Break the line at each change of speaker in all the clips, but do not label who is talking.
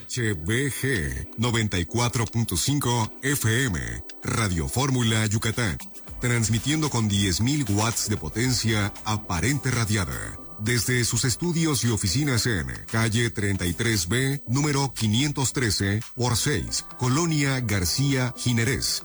HBG 94.5 FM, Radio Fórmula Yucatán, transmitiendo con 10.000 watts de potencia aparente radiada, desde sus estudios y oficinas en calle 33B, número 513 por 6, Colonia García Jiménez,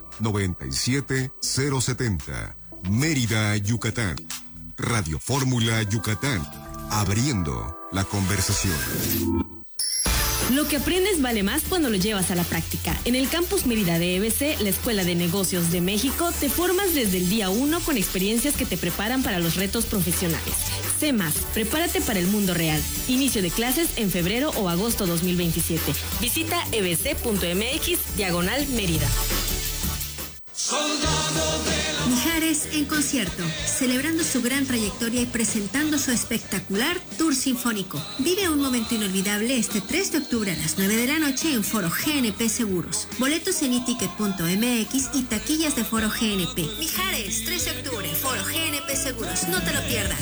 97070, Mérida, Yucatán. Radio Fórmula Yucatán, abriendo la conversación.
Lo que aprendes vale más cuando lo llevas a la práctica. En el Campus Mérida de EBC, la Escuela de Negocios de México, te formas desde el día 1 con experiencias que te preparan para los retos profesionales. Sé más, prepárate para el mundo real. Inicio de clases en febrero o agosto 2027. Visita ebc.mx/Mérida.
Mijares en concierto, celebrando su gran trayectoria y presentando su espectacular tour sinfónico. Vive un momento inolvidable este 3 de octubre a las 9 de la noche en Foro GNP Seguros. Boletos en iticket.mx y taquillas de Foro GNP. Mijares, 3 de octubre, Foro GNP Seguros. No te lo pierdas.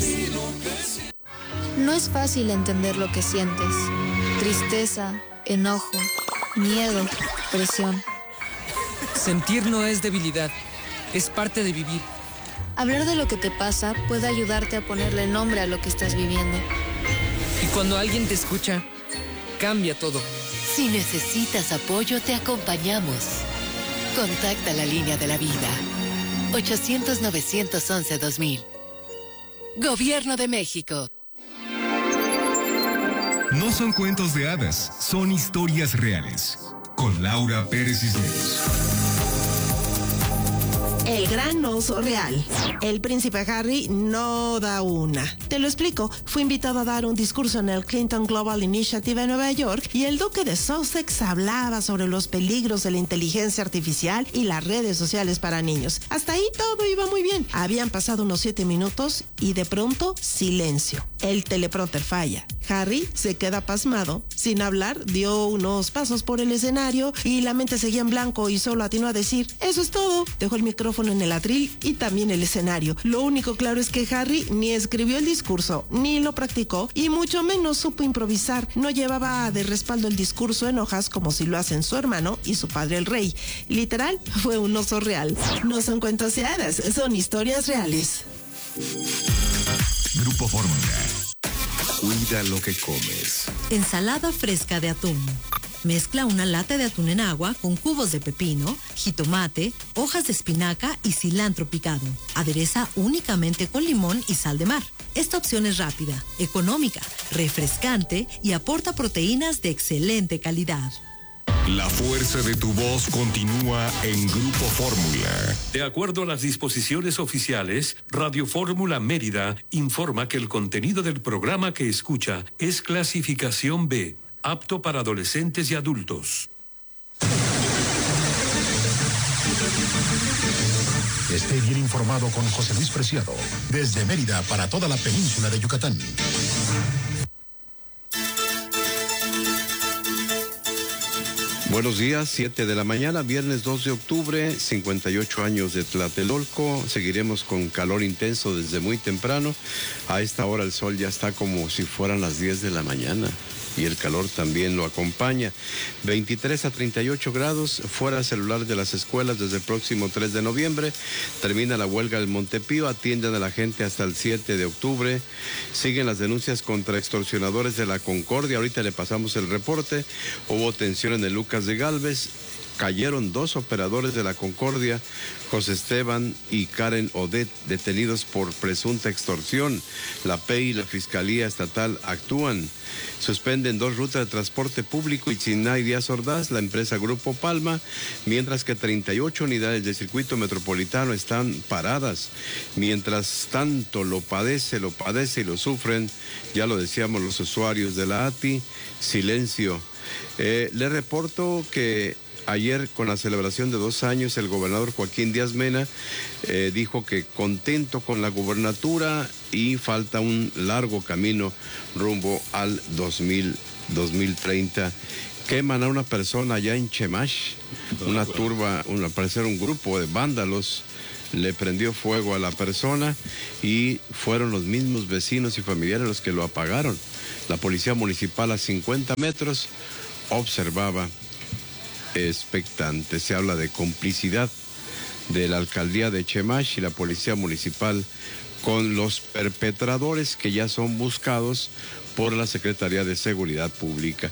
No es fácil entender lo que sientes. Tristeza, enojo, miedo, presión.
Sentir no es debilidad, es parte de vivir.
Hablar de lo que te pasa puede ayudarte a ponerle nombre a lo que estás viviendo.
Y cuando alguien te escucha, cambia todo.
Si necesitas apoyo, te acompañamos. Contacta la línea de la vida. 800-911-2000. Gobierno de México.
No son cuentos de hadas, son historias reales. Con Laura Pérez Cisneros.
El gran oso real. El príncipe Harry no da una. Te lo explico. Fue invitado a dar un discurso en el Clinton Global Initiative en Nueva York y el duque de Sussex hablaba sobre los peligros de la inteligencia artificial y las redes sociales para niños. Hasta ahí todo iba muy bien. Habían pasado unos 7 minutos y de pronto silencio. El teleprompter falla. Harry se queda pasmado. Sin hablar, dio unos pasos por el escenario y la mente seguía en blanco y solo atinó a decir, eso es todo. Dejó el micrófono en el atril y también el escenario. Lo único claro es que Harry ni escribió el discurso, ni lo practicó y mucho menos supo improvisar. No llevaba de respaldo el discurso en hojas como si lo hacen su hermano y su padre el rey. Literal, fue un oso real. No son cuentos de hadas, son historias reales.
Grupo Fórmula. Cuida lo que comes.
Ensalada fresca de atún. Mezcla una lata de atún en agua con cubos de pepino, jitomate, hojas de espinaca y cilantro picado. Adereza únicamente con limón y sal de mar. Esta opción es rápida, económica, refrescante y aporta proteínas de excelente calidad.
La fuerza de tu voz continúa en Grupo Fórmula.
De acuerdo a las disposiciones oficiales, Radio Fórmula Mérida informa que el contenido del programa que escucha es clasificación B, apto para adolescentes y adultos.
Esté bien informado con José Luis Preciado, desde Mérida para toda la península de Yucatán.
Buenos días, 7 de la mañana, viernes 2 de octubre, 58 años de Tlatelolco. Seguiremos con calor intenso desde muy temprano. A esta hora el sol ya está como si fueran las 10 de la mañana y el calor también lo acompaña. 23 a 38 grados, fuera celular de las escuelas desde el próximo 3 de noviembre. Termina la huelga del Montepío, atienden a la gente hasta el 7 de octubre. Siguen las denuncias contra extorsionadores de la Concordia. Ahorita le pasamos el reporte. Hubo tensión en el Lucas de Galvez. Cayeron 2 operadores de la Concordia, José Esteban y Karen Odet, detenidos por presunta extorsión. La PEI y la Fiscalía Estatal actúan. Suspenden 2 rutas de transporte público Ichinay Díaz Ordaz, la empresa Grupo Palma, mientras que 38 unidades del circuito metropolitano están paradas. Mientras tanto lo padece y lo sufren, ya lo decíamos, los usuarios de la ATI, silencio. Le reporto que ayer, con la celebración de 2 años, el gobernador Joaquín Díaz Mena dijo que contento con la gubernatura y falta un largo camino rumbo al 2030. Queman a una persona allá en Chemash, una turba, al parecer un grupo de vándalos le prendió fuego a la persona y fueron los mismos vecinos y familiares los que lo apagaron. La policía municipal a 50 metros observaba expectante. Se habla de complicidad de la alcaldía de Chemash y la policía municipal con los perpetradores que ya son buscados por la Secretaría de Seguridad Pública.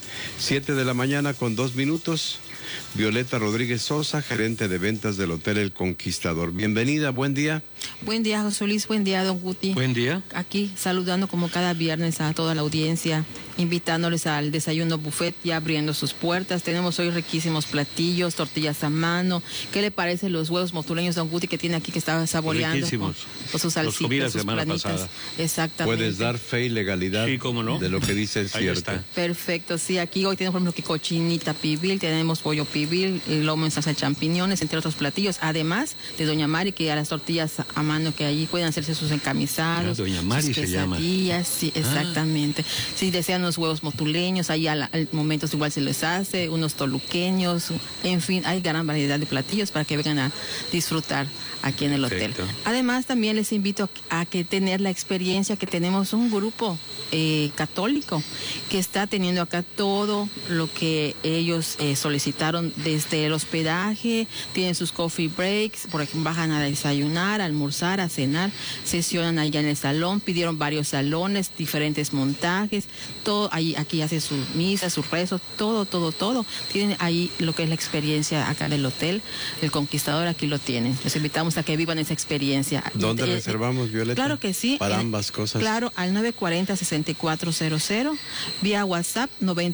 7:02 a.m. Violeta Rodríguez Sosa, gerente de ventas del Hotel El Conquistador. Bienvenida, buen día.
Buen día, José Luis, buen día, don Guti.
Buen día.
Aquí saludando como cada viernes a toda la audiencia, invitándoles al desayuno buffet, ya abriendo sus puertas. Tenemos hoy riquísimos platillos, tortillas a mano. ¿Qué le parece los huevos motuleños, don Guti, que tiene aquí, que estaba saboreando?
Riquísimos.
Con sus salsitas,
los comí la
sus
semana
planitas.
pasada.
Exactamente.
¿Puedes dar fe y legalidad
sí, cómo no?
de lo que dice el
Ahí
cierto?
está.
Perfecto, sí, aquí hoy tenemos, por ejemplo, que cochinita pibil, tenemos pollo pibil, lomo en salsa de champiñones, entre otros platillos. Además de doña Mari, que a las tortillas a mano que allí pueden hacerse sus encamisados.
Doña Mari
sus
se llama.
Sí, exactamente. Si desean unos huevos motuleños, ahí al momento igual se les hace, unos toluqueños, en fin, hay gran variedad de platillos para que vengan a disfrutar aquí en el hotel. Además, también les invito a que tener la experiencia que tenemos un grupo católico que está teniendo acá todo lo que ellos solicitaron desde el hospedaje, tienen sus coffee breaks, por ejemplo, bajan a desayunar, a almorzar, a cenar, sesionan allá en el salón, pidieron varios salones, diferentes montajes, todo ahí, aquí hace su misa, sus rezos, todo. Tienen ahí lo que es la experiencia acá del hotel, el Conquistador, aquí lo tienen. Les invitamos a que vivan esa experiencia.
¿Dónde reservamos, Violeta?
Claro que sí.
Para ambas cosas.
Claro, al 940-6400, vía WhatsApp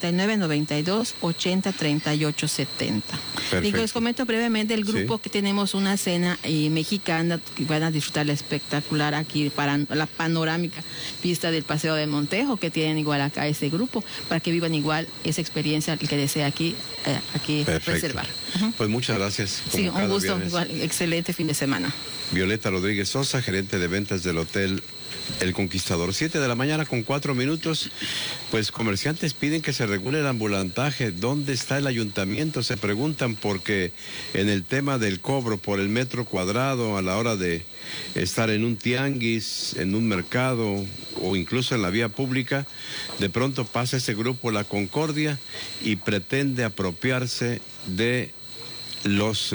9992-803870. Y les comento brevemente el grupo que tenemos una cena mexicana que van a disfrutar la espectacular aquí para la panorámica vista del Paseo de Montejo, que tienen igual acá ese grupo, para que vivan igual esa experiencia el que desea aquí reservar.
Pues muchas gracias.
Sí, un gusto, igual, excelente fin de semana.
Violeta Rodríguez Sosa, gerente de ventas del Hotel El Conquistador. 7:04 a.m. Pues comerciantes piden que se regule el ambulantaje. ¿Dónde está el ayuntamiento? Se preguntan porque en el tema del cobro por el metro cuadrado a la hora de estar en un tianguis, en un mercado o incluso en la vía pública, de pronto pasa ese grupo La Concordia y pretende apropiarse de los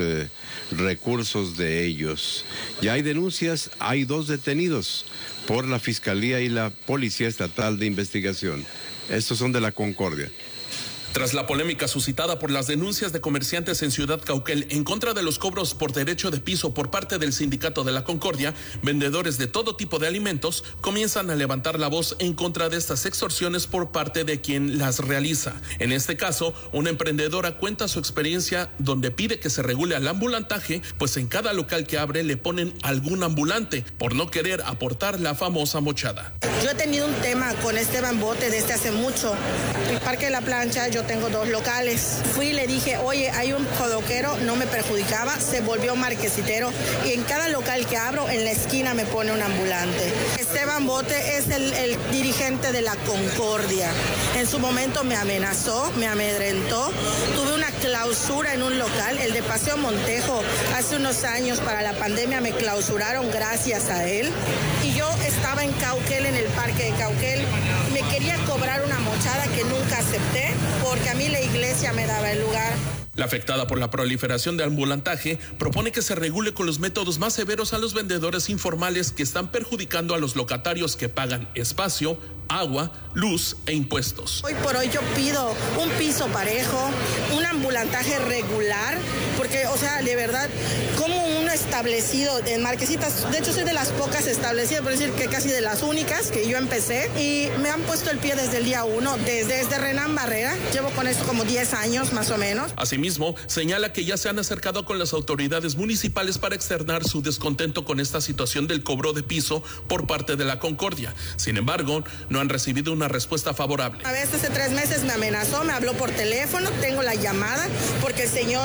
recursos de ellos. Ya hay denuncias, hay 2 detenidos por la Fiscalía y la Policía Estatal de Investigación. Estos son de La Concordia.
Tras la polémica suscitada por las denuncias de comerciantes en Ciudad Cauquel en contra de los cobros por derecho de piso por parte del Sindicato de la Concordia, vendedores de todo tipo de alimentos comienzan a levantar la voz en contra de estas extorsiones por parte de quien las realiza. En este caso, una emprendedora cuenta su experiencia donde pide que se regule al ambulantaje, pues en cada local que abre le ponen algún ambulante por no querer aportar la famosa mochada.
Yo he tenido un tema con Esteban Bote desde hace mucho. El Parque de la Plancha, yo tengo 2 locales. Fui y le dije, oye, hay un codoquero, no me perjudicaba, se volvió marquesitero y en cada local que abro, en la esquina me pone un ambulante. Esteban Bote es el dirigente de la Concordia. En su momento me amenazó, me amedrentó. Tuve una clausura en un local, el de Paseo Montejo. Hace unos años para la pandemia me clausuraron gracias a él. Y yo estaba en Cauquel, en el Parque de Cauquel. Me quería cobrar una mochada que nunca acepté porque a mí la iglesia me daba el lugar.
La afectada por la proliferación de ambulantaje propone que se regule con los métodos más severos a los vendedores informales que están perjudicando a los locatarios que pagan espacio, agua, luz e impuestos.
Hoy por hoy yo pido un piso parejo, un ambulantaje regular, porque, o sea, de verdad, como uno establecido en Marquesitas, de hecho soy de las pocas establecidas, por decir que casi de las únicas que yo empecé, y me han puesto el pie desde el día 1, desde Renán Barrera, llevo con esto como 10 años más o menos.
Asimismo, señala que ya se han acercado con las autoridades municipales para externar su descontento con esta situación del cobro de piso por parte de la Concordia. Sin embargo, no han recibido una respuesta favorable.
A veces hace 3 meses me amenazó, me habló por teléfono, tengo la llamada, porque el señor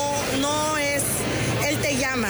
no es, él te llama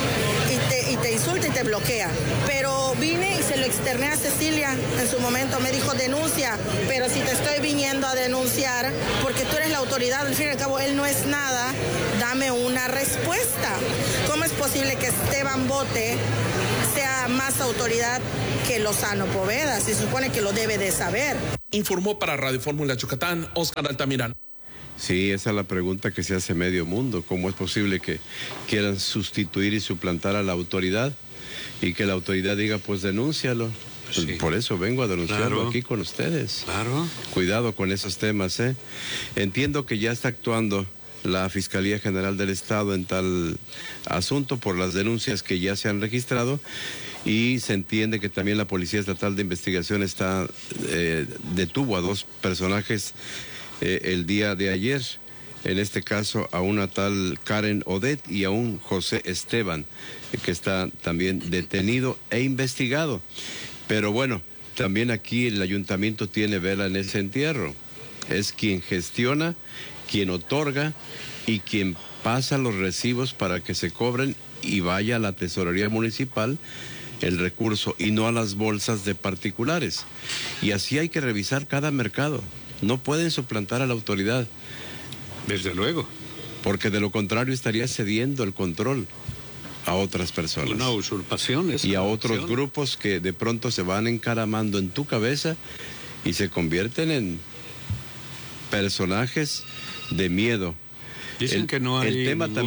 y te insulta y te bloquea. Pero vine y se lo externé a Cecilia en su momento, me dijo denuncia, pero si te estoy viniendo a denunciar, porque tú eres la autoridad, al fin y al cabo él no es nada, dame una respuesta. ¿Cómo es posible que Esteban Bote sea más autoridad que Lozano Poveda? Se supone que lo debe de saber.
Informó para Radio Fórmula Yucatán, Oscar Altamirano.
Sí, esa es la pregunta que se hace medio mundo. ¿Cómo es posible que quieran sustituir y suplantar a la autoridad y que la autoridad diga, pues denúncialo? Sí. Por eso vengo a denunciarlo aquí con ustedes.
Claro.
Cuidado con esos temas, ¿eh? Entiendo que ya está actuando la Fiscalía General del Estado en tal asunto por las denuncias que ya se han registrado, y se entiende que también la Policía Estatal de Investigación detuvo a 2 personajes el día de ayer, en este caso a una tal Karen Odette y a un José Esteban, que está también detenido e investigado. Pero bueno, también aquí el ayuntamiento tiene vela en ese entierro. Es quien gestiona, quien otorga y quien pasa los recibos para que se cobren y vaya a la tesorería municipal el recurso y no a las bolsas de particulares. Y así hay que revisar cada mercado. No pueden suplantar a la autoridad.
Desde luego.
Porque de lo contrario estaría cediendo el control a otras personas.
Una usurpación.
Y a otros grupos que de pronto se van encaramando en tu cabeza y se convierten en personajes de miedo.
Dicen que no hay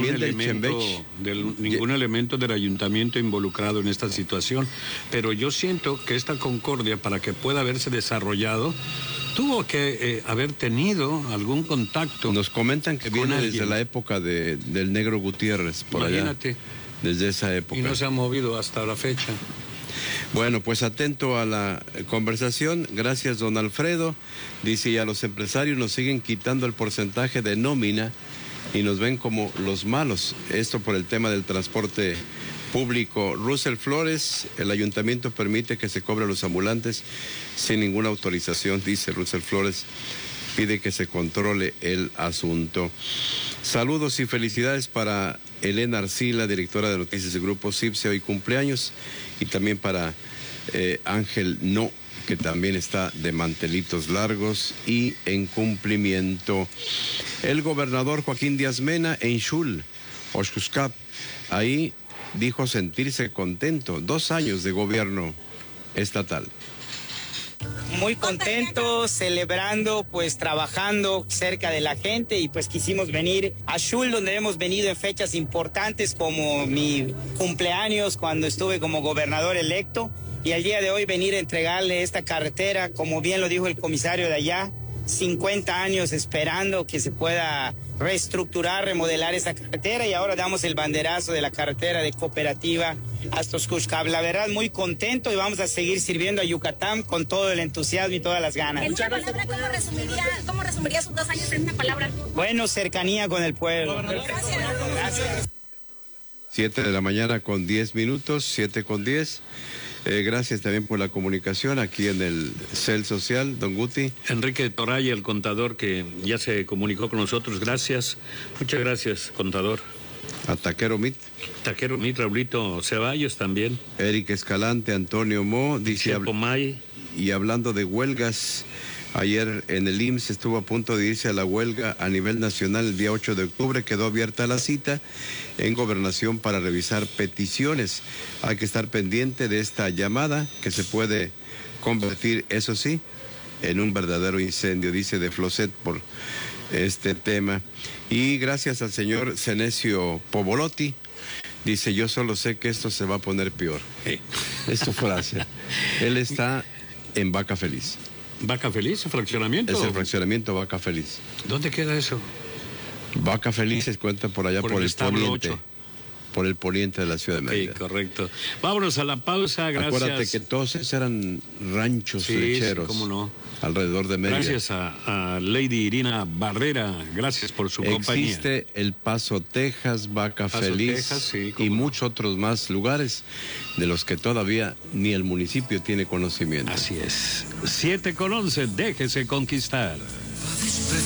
ningún elemento del ayuntamiento involucrado en esta situación, pero yo siento que esta concordia, para que pueda haberse desarrollado, tuvo que haber tenido algún contacto.
Nos comentan que viene desde la época del Negro Gutiérrez, por
Imagínate.
allá. Desde esa época.
Y no se ha movido hasta la fecha.
Bueno, pues atento a la conversación. Gracias, don Alfredo. Dice, y a los empresarios nos siguen quitando el porcentaje de nómina y nos ven como los malos. Esto por el tema del transporte público. Russell Flores, el ayuntamiento permite que se cobre a los ambulantes sin ninguna autorización, dice Russell Flores. Pide que se controle el asunto. Saludos y felicidades para Elena Arcila, directora de noticias del Grupo CIPSE, hoy cumpleaños, y también para Ángel No, que también está de mantelitos largos y en cumplimiento. El gobernador Joaquín Díaz Mena en Xul, Oaxuscap, ahí dijo sentirse contento. 2 años de gobierno estatal.
Muy contentos, celebrando, pues trabajando cerca de la gente, y pues quisimos venir a Xul, donde hemos venido en fechas importantes como mi cumpleaños cuando estuve como gobernador electo, y el día de hoy venir a entregarle esta carretera, como bien lo dijo el comisario de allá, 50 años esperando que se pueda reestructurar, remodelar esa carretera, y ahora damos el banderazo de la carretera de cooperativa hasta Oaxuscap. La verdad, muy contento, y vamos a seguir sirviendo a Yucatán con todo el entusiasmo y todas las ganas.
En una palabra, ¿cómo resumiría sus 2 años en una palabra?
Bueno, cercanía con el pueblo.
Gracias.
7 de la mañana con 10 minutos, 7:10. Gracias también por la comunicación aquí en el CEL Social, don Guti.
Enrique Toraya, el contador, que ya se comunicó con nosotros. Gracias, muchas gracias, contador.
A Taquero Mit.
Taquero Mit, Raulito Ceballos también.
Eric Escalante, Antonio Mo, dice...
May.
Y hablando de huelgas, ayer en el IMSS estuvo a punto de irse a la huelga a nivel nacional el día 8 de octubre, quedó abierta la cita en Gobernación para revisar peticiones. Hay que estar pendiente de esta llamada que se puede convertir, eso sí, en un verdadero incendio, dice de Floset por este tema. Y gracias al señor Senesio Povolotti, dice, yo solo sé que esto se va a poner peor. Es su frase. Él está en Vaca Feliz.
¿Vaca Feliz? ¿Fraccionamiento?
Es el fraccionamiento Vaca Feliz.
¿Dónde queda eso?
Vaca Feliz se cuenta por allá por el poniente. 8. Por el poniente de la ciudad de Mérida.
Sí, correcto. Vámonos a la pausa, gracias.
Acuérdate que todos esos eran ranchos lecheros.
Sí, cómo no.
Alrededor de Mérida.
Gracias a Lady Irina Barrera, gracias por su compañía.
Existe El Paso, Texas, Vaca Feliz, Texas, sí, y muchos otros más lugares de los que todavía ni el municipio tiene conocimiento.
Así es. 7:11, déjese conquistar.